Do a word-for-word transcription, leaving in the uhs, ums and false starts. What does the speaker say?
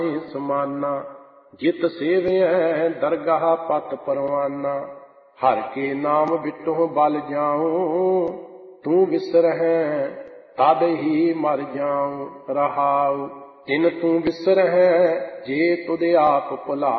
समाना। जित सेवै दरगाह पत परवाना। हर के नाम बिटो बल जाऊं, तू विसरहै तद ही मर जाऊं। रहाऊ तिन तू विसरहै जे तुद आप भुला।